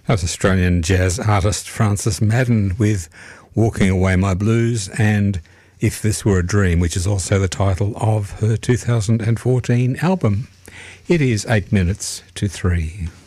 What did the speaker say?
That was Australian jazz artist Frances Madden with Walking Away My Blues and If This Were a Dream, which is also the title of her 2014 album. It is 8 minutes to 3.